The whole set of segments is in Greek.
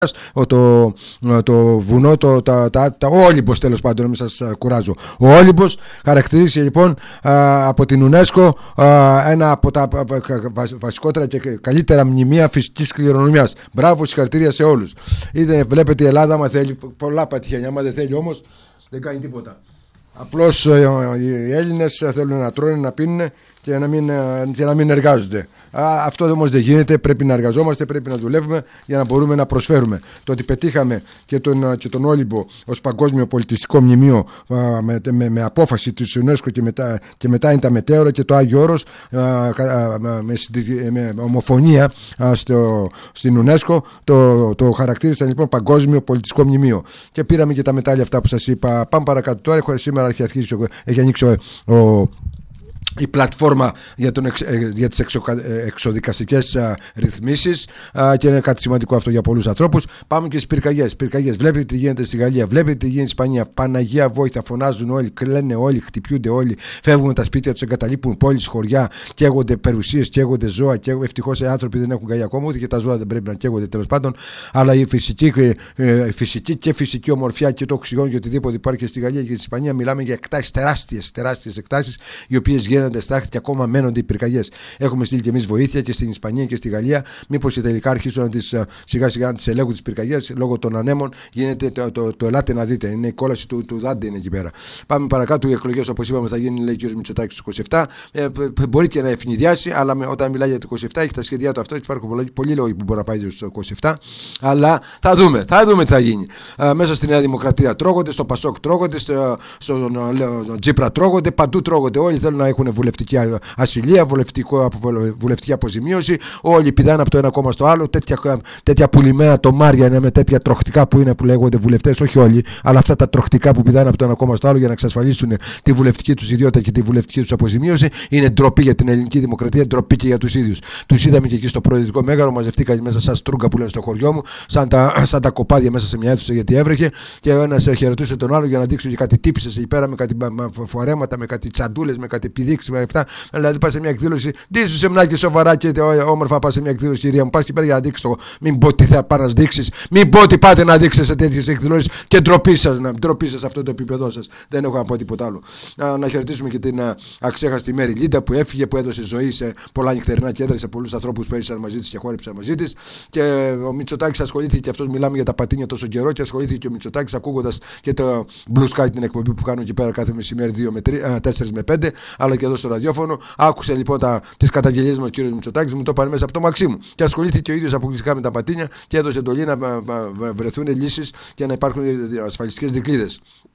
το βουνό, ο Όλυμπος, τέλος πάντων, μην σας κουράζω. Ο Όλυμπος χαρακτηρίζει λοιπόν από την UNESCO ένα από τα βασικότερα και καλύτερα μνημεία φυσικής κληρονομιάς. Μπράβο, συγχαρητήρια σε όλους. Βλέπετε, η Ελλάδα, άμα θέλει, πολλά πατυχαίνια, άμα δεν θέλει όμως, δεν κάνει τίποτα. Απλώς οι Έλληνες θέλουν να τρώνε, να πίνουν και να μην εργάζονται. Αυτό όμως δεν γίνεται. Πρέπει να εργαζόμαστε, πρέπει να δουλεύουμε για να μπορούμε να προσφέρουμε. Το ότι πετύχαμε και τον Όλυμπο ως παγκόσμιο πολιτιστικό μνημείο με απόφαση της UNESCO και μετά είναι τα μετέωρα και το Άγιο Όρος με ομοφωνία στην UNESCO το χαρακτήρισαν λοιπόν παγκόσμιο πολιτιστικό μνημείο. Και πήραμε και τα μετάλλια αυτά που σας είπα. Πάμε παρακάτω τώρα. Σήμερα έχει ανοίξει η πλατφόρμα για τις εξοδικαστικές ρυθμίσεις και είναι κάτι σημαντικό αυτό για πολλούς ανθρώπους. Πάμε και στις πυρκαγιές. Βλέπετε τι γίνεται στη Γαλλία, βλέπετε τι γίνεται στην Ισπανία. Παναγία βοήθεια, φωνάζουν όλοι, κλαίνε όλοι, χτυπιούνται όλοι, φεύγουν τα σπίτια τους, εγκαταλείπουν πόλεις, χωριά, καίγονται περιουσίες, καίγονται ζώα. Ευτυχώς οι άνθρωποι δεν έχουν καεί ακόμα, ούτε και τα ζώα δεν πρέπει να καίγονται, τέλος πάντων. Αλλά η φυσική ομορφιά και το οξυγόνο και οτιδήποτε υπάρχει στη Γαλλία και στην Ισπανία, μιλάμε για εκτάσεις, τεράστιες εκτάσεις, οι οποίες γίνονται στάχτη και ακόμα μένονται οι πυρκαγιές. Έχουμε στείλει και εμείς βοήθεια και στην Ισπανία και στη Γαλλία. Μήπως και τελικά αρχίσουν σιγά-σιγά να τις ελέγχουν τις πυρκαγιές λόγω των ανέμων. Γίνεται το ελάτε να δείτε. Είναι η κόλαση του Δάντε είναι εκεί πέρα. Πάμε παρακάτω. Οι εκλογές, όπως είπαμε, θα γίνουν, λέει ο κ. Μητσοτάκης, το 27. Μπορεί και να ευνηδιάσει, αλλά όταν μιλάει για το 27 έχει τα σχέδιά του αυτό. Υπάρχουν πολλοί λόγοι που μπορεί να πάει στο 27. Αλλά θα δούμε τι θα γίνει. Μέσα στη Νέα Δημοκρατία τρώγονται, στο Πασόκ τρώγονται, στον Τσίπρα τρώγονται, παντού τρώγονται. Όλοι θέλουν να έχουν βουλευτική ασυλία, βουλευτική αποζημίωση. Όλοι πηδάνε από το ένα κόμμα στο άλλο. Τέτοια πουλημένα τομάρια με τέτοια τροχτικά που λέγονται βουλευτές. Όχι όλοι, αλλά αυτά τα τροχτικά που πηδάνε από το ένα κόμμα στο άλλο για να εξασφαλίσουν τη βουλευτική τους ιδιότητα και τη βουλευτική τους αποζημίωση. Είναι ντροπή για την ελληνική δημοκρατία, ντροπή και για τους ίδιους. Τους είδαμε και εκεί στο Προεδρικό Μέγαρο, μαζευτήκαν μέσα σαν στρούγκα που λένε στο χωριό μου, σαν τα κοπάδια μέσα σε μια αίθουσα γιατί έβρεχε και ο ένας χαιρετούσε τον άλλο για να δείξουν και κάτι τύψες εκεί πέρα με κάτι φορέματα, με κάτι τσαντούλες, με κάτι πηδήξεις. Δηλαδή πα σε μια εκδήλωση, ντύσου σεμνάκι σοβαρά και όμορφα, πα σε μια εκδήλωση, κυρία μου. Πα και πέρα για να δείξει το. Μην πω τι θα πάνε να δείξει, μην πω τι πάτε να δείξετε σε τέτοιες εκδηλώσεις και ντροπή σας σε αυτό το επίπεδό σας. Δεν έχω να πω τίποτα άλλο. Να χαιρετήσουμε και την αξέχαστη Μέρη Λίντα που έφυγε, που έδωσε ζωή σε πολλά νυχτερινά κέντρα, σε πολλούς ανθρώπους που έζησαν μαζί της και χόρεψαν μαζί της. Και ο Μητσοτάκης ασχολήθηκε και αυτός, μιλάμε για τα πατίνια τόσο καιρό, και ασχολήθηκε και ο Μητσοτάκης ακούγοντας και το Blue Sky, την εκπομπή που κάνουν εκεί πέρα κάθε μεσημέρι 4 με 5, αλλά και εδώ στο ραδιόφωνο. Άκουσε λοιπόν τις καταγγελίες μας ο κ. Μητσοτάκης, μου το είπαν μέσα από το Μαξίμου. Και ασχολήθηκε ο ίδιος αποκλειστικά με τα πατίνια και έδωσε εντολή να βρεθούν λύσεις και να υπάρχουν ασφαλιστικές δικλείδες.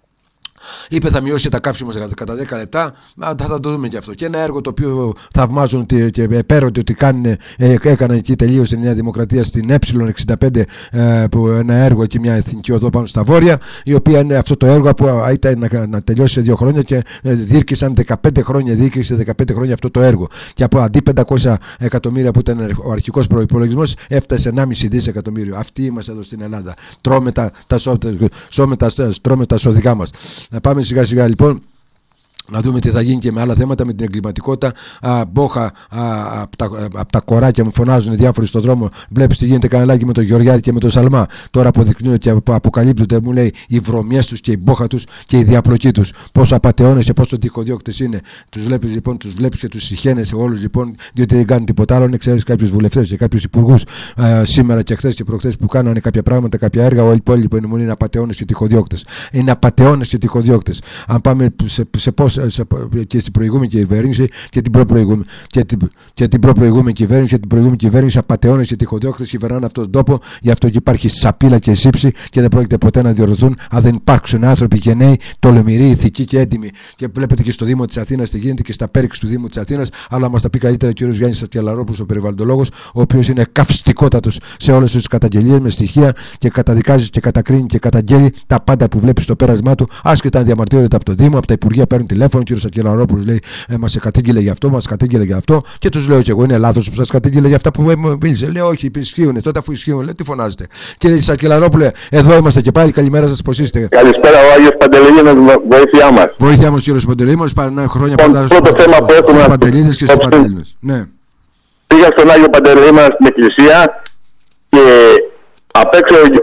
Είπε θα μειώσει τα καύσιμα κατά 10 λεπτά. Θα το δούμε και αυτό. Και ένα έργο το οποίο θαυμάζουν και επέρονται ότι έκαναν εκεί, τελείωσε η Νέα Δημοκρατία στην Ε65, ένα έργο εκεί, μια εθνική οδό πάνω στα βόρεια, η οποία είναι αυτό το έργο που ήταν να τελειώσει σε 2 χρόνια και διήρκησαν 15 χρόνια, διήρκησε 15 χρόνια αυτό το έργο. Και από αντί 500 εκατομμύρια που ήταν ο αρχικός προϋπολογισμός, έφτασε 1,5 δισεκατομμύριο. Αυτοί είμαστε εδώ στην Ελλάδα. Τρώμε τα σώδικά μας. Να πάμε σιγά σιγά λοιπόν να δούμε τι θα γίνει και με άλλα θέματα, με την εγκληματικότητα. Μπόχα από τα κοράκια μου φωνάζουν διάφοροι στον δρόμο. Βλέπεις τι γίνεται καναλάκι με τον Γεωργιάδη και με τον Σαλμά. Τώρα αποδεικνύονται και αποκαλύπτονται, μου λέει, οι βρωμιές τους και η μπόχα τους και η διαπλοκή τους. Πόσο απατεώνες και πόσο τυχοδιώκτες είναι. Τους βλέπεις λοιπόν, και τους συχαίνεσαι όλους λοιπόν, διότι δεν κάνουν τίποτα άλλο. Ξέρεις κάποιους βουλευτές και κάποιους υπουργούς σήμερα και χθες και προχθές που κάνανε κάποια πράγματα, κάποια έργα. Όλοι οι υπόλοιποι είναι απατεώνες και τυχοδιώκτες. Είναι απατεώνες και τυχοδιώκτες. Αν πάμε σε πώς και στην προηγούμενη κυβέρνηση και την προπροηγούμενη κυβέρνηση και την προηγούμενη κυβέρνηση, απατεώνες και τυχοδιώκτες κυβερνάνε αυτόν τον τόπο. Γι' αυτό και υπάρχει σαπίλα και σύψη και δεν πρόκειται ποτέ να διορθωθούν αν δεν υπάρξουν άνθρωποι γενναίοι, τολμηροί, ηθικοί και έντιμοι. Και βλέπετε και στο Δήμο της Αθήνας τι γίνεται και στα πέριξ του Δήμου της Αθήνας, αλλά μας τα πει καλύτερα ο κ. Γιάννης Ατκελαρόπουλος, ο περιβαλλοντολόγος, ο οποίος είναι καυστικότατος σε όλες τις καταγγελίες με στοιχεία και καταδικάζει και κατακρίνει και καταγγέλει τα πάντα που βλέπει στο πέρασμά του, άσχετα αν διαμαρτύρεται από το Δήμο, από τα Υπουργεία παίρνουν τηλέφωνο. Ο κ. Ατκελαρόπουλος λέει μας κατήγγειλε για αυτό, μας κατήγγειλε για αυτό, και τους λέω και εγώ είναι λάθος που σας κατήγγειλε για αυτά που μίλησε. Λέω όχι, ισχύουν. Τότε αφού ισχύουν, λέω τι φωνάζετε. Κύριε Ατκελαρόπουλε, εδώ είμαστε και πάλι. Καλημέρα σας, πώς είστε? Καλησπέρα, ο Άγιος Παντελεήμονος, βοήθειά μας. Βοήθειά μας, κύριος Παντελεήμονος, παρά χρόνια πάντα στους Παντελίδες και στους Παντελείδες. Ναι. Πήγα στον Άγιο Παντελεήμονα στην εκκλησία και απ' έξω